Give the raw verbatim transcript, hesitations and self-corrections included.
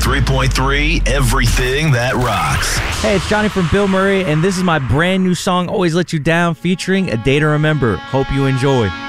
three point three, everything that rocks. Hey, it's Johnny from Bill Murray, and this is my brand new song, Always Let You Down, featuring A Day to Remember. Hope you enjoy.